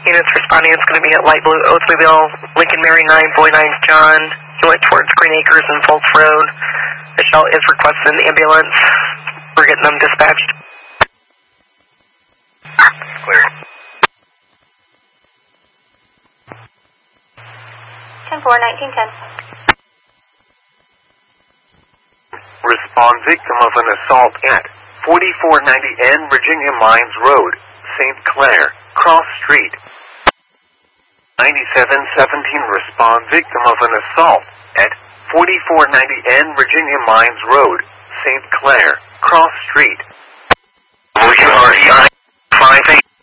Units responding, it's going to be at light blue Oldsmobile, Lincoln Mary 9, Boy 9 John. He went towards Green Acres and Folks Road. Michelle is requesting an ambulance. We're getting them dispatched. Clear. 10-4, 1910. Respond victim of an assault at 4490N Virginia Mines Road, St. Clair, Cross Street. 9717 respond victim of an assault at 4490N Virginia Mines Road, St. Clair, Cross Street. WREI 58.